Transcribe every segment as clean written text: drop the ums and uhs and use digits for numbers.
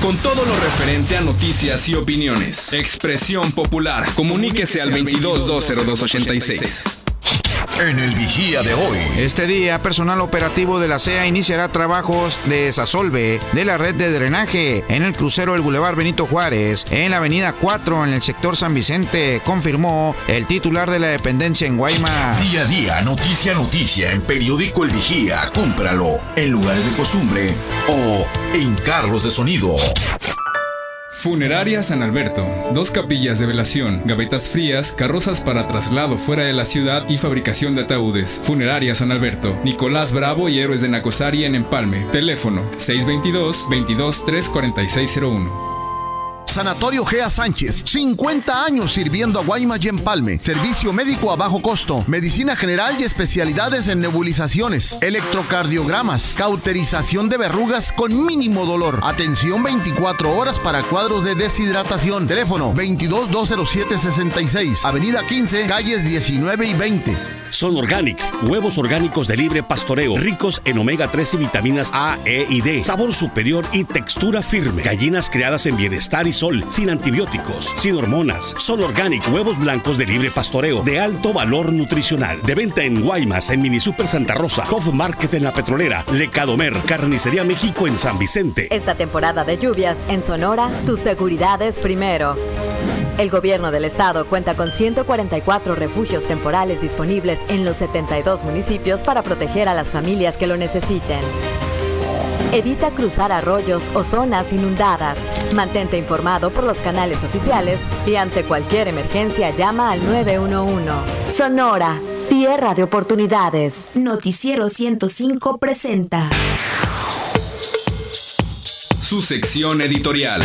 con todo lo referente a noticias y opiniones. Expresión Popular. Comuníquese al 22-202-86. En el Vigía de hoy. Este día, personal operativo de la CEA iniciará trabajos de desasolve de la red de drenaje en el crucero del Boulevard Benito Juárez, en la avenida 4, en el sector San Vicente, confirmó el titular de la dependencia en Guaymas. Día a día, noticia en Periódico El Vigía. Cómpralo en lugares de costumbre o en carros de sonido. Funeraria San Alberto. 2 capillas de velación, gavetas frías, carrozas para traslado fuera de la ciudad y fabricación de ataúdes. Funeraria San Alberto. Nicolás Bravo y Héroes de Nacosari en Empalme. Teléfono 622-22-34601. Sanatorio Gea Sánchez, 50 años sirviendo a Guaymas y Empalme. Servicio médico a bajo costo, medicina general y especialidades en nebulizaciones, electrocardiogramas, cauterización de verrugas con mínimo dolor. Atención 24 horas para cuadros de deshidratación. Teléfono 22-207-66, Avenida 15, calles 19 y 20. Son Organic, huevos orgánicos de libre pastoreo, ricos en omega 3 y vitaminas A, E y D, sabor superior y textura firme. Gallinas criadas en bienestar y sol, sin antibióticos, sin hormonas. Son Organic, huevos blancos de libre pastoreo, de alto valor nutricional. De venta en Guaymas, en Mini Super Santa Rosa, Hof Market en La Petrolera, Lecadomer, Carnicería México en San Vicente. Esta temporada de lluvias en Sonora, tu seguridad es primero. El gobierno del estado cuenta con 144 refugios temporales disponibles en los 72 municipios para proteger a las familias que lo necesiten. Evita cruzar arroyos o zonas inundadas. Mantente informado por los canales oficiales y ante cualquier emergencia llama al 911. Sonora, tierra de oportunidades. Noticiero 105 presenta Su sección editorial.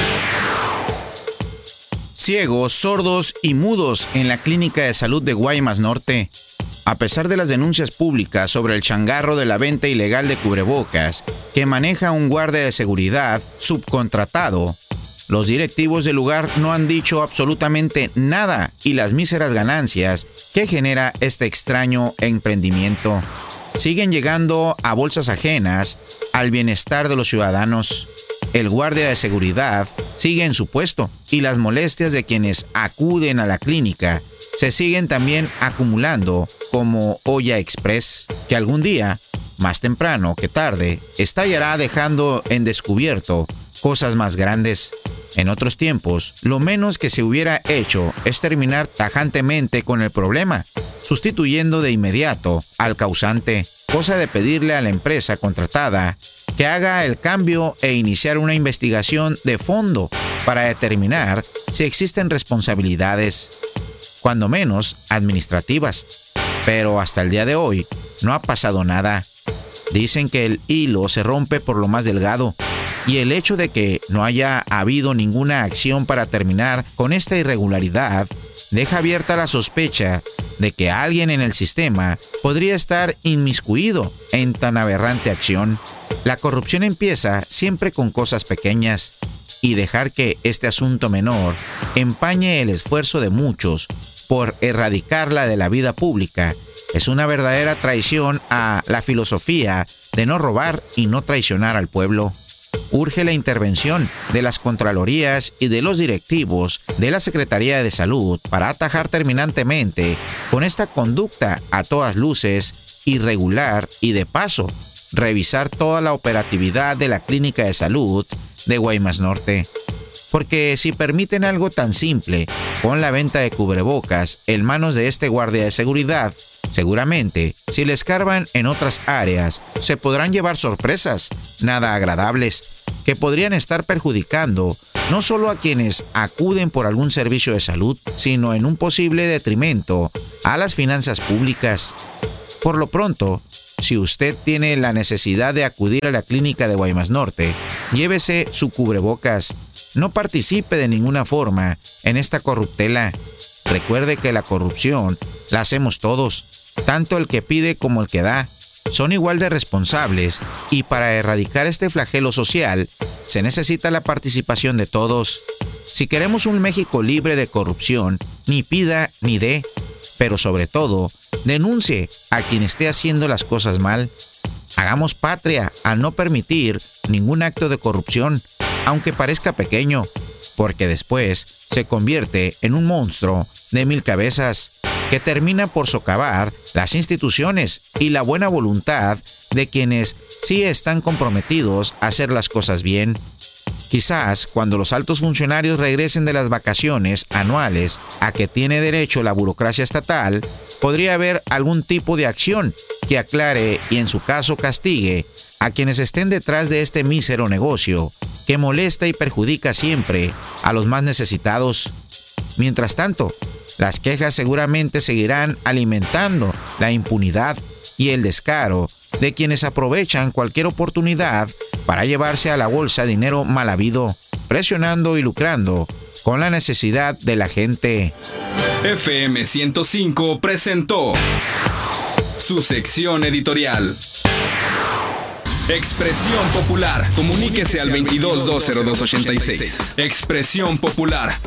Ciegos, sordos y mudos en la Clínica de Salud de Guaymas Norte. A pesar de las denuncias públicas sobre el changarro de la venta ilegal de cubrebocas que maneja un guardia de seguridad subcontratado, los directivos del lugar no han dicho absolutamente nada y las míseras ganancias que genera este extraño emprendimiento siguen llegando a bolsas ajenas al bienestar de los ciudadanos. El guardia de seguridad sigue en su puesto y las molestias de quienes acuden a la clínica se siguen también acumulando como olla express, que algún día, más temprano que tarde, estallará dejando en descubierto cosas más grandes. En otros tiempos, lo menos que se hubiera hecho es terminar tajantemente con el problema, sustituyendo de inmediato al causante, cosa de pedirle a la empresa contratada que haga el cambio e iniciar una investigación de fondo para determinar si existen responsabilidades, cuando menos administrativas. Pero hasta el día de hoy no ha pasado nada. Dicen que el hilo se rompe por lo más delgado, y el hecho de que no haya habido ninguna acción para terminar con esta irregularidad deja abierta la sospecha de que alguien en el sistema podría estar inmiscuido en tan aberrante acción. La corrupción empieza siempre con cosas pequeñas, y dejar que este asunto menor empañe el esfuerzo de muchos por erradicarla de la vida pública es una verdadera traición a la filosofía de no robar y no traicionar al pueblo. Urge la intervención de las Contralorías y de los directivos de la Secretaría de Salud para atajar terminantemente con esta conducta a todas luces irregular y, de paso, revisar toda la operatividad de la Clínica de Salud de Guaymas Norte. Porque si permiten algo tan simple con la venta de cubrebocas en manos de este guardia de seguridad, seguramente, si le escarban en otras áreas, se podrán llevar sorpresas nada agradables que podrían estar perjudicando no solo a quienes acuden por algún servicio de salud, sino en un posible detrimento a las finanzas públicas. Por lo pronto, si usted tiene la necesidad de acudir a la clínica de Guaymas Norte, llévese su cubrebocas. No participe de ninguna forma en esta corruptela. Recuerde que la corrupción la hacemos todos, tanto el que pide como el que da. Son igual de responsables, y para erradicar este flagelo social se necesita la participación de todos. Si queremos un México libre de corrupción, ni pida ni dé, pero sobre todo, denuncie a quien esté haciendo las cosas mal. Hagamos patria al no permitir ningún acto de corrupción. aunque parezca pequeño, porque después se convierte en un monstruo de 1000 cabezas que termina por socavar las instituciones y la buena voluntad de quienes sí están comprometidos a hacer las cosas bien. Quizás cuando los altos funcionarios regresen de las vacaciones anuales a que tiene derecho la burocracia estatal, podría haber algún tipo de acción que aclare y en su caso castigue a quienes estén detrás de este mísero negocio que molesta y perjudica siempre a los más necesitados. Mientras tanto, las quejas seguramente seguirán alimentando la impunidad y el descaro de quienes aprovechan cualquier oportunidad para llevarse a la bolsa dinero mal habido, presionando y lucrando con la necesidad de la gente. FM 105 presentó su sección editorial. Expresión Popular. Comuníquese al 22 20286. Expresión Popular.